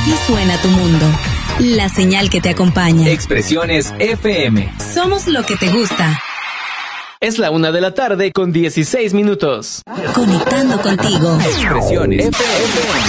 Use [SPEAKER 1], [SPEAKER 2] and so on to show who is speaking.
[SPEAKER 1] Así suena tu mundo. La señal que te acompaña.
[SPEAKER 2] Expresiones FM.
[SPEAKER 1] Somos lo que te gusta.
[SPEAKER 3] Es la 1:16 p.m.
[SPEAKER 1] Conectando contigo.
[SPEAKER 2] Expresiones FM.